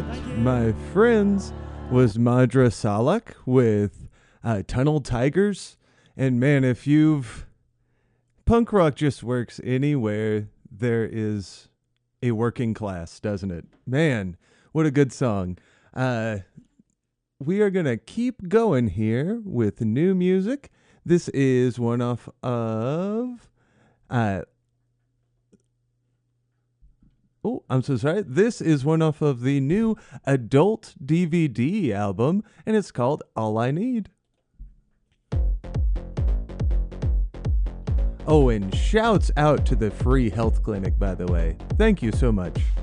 that, my friends, was Madra Salak with Tunnel Tigers. And man, if you've. Punk rock just works anywhere there is a working class, doesn't it? Man, what a good song. We are going to keep going here with new music. This is one off of. I'm so sorry. This is one off of the new adult DVD album, and it's called All I Need. Oh, and shouts out to the free health clinic, by the way. Thank you so much.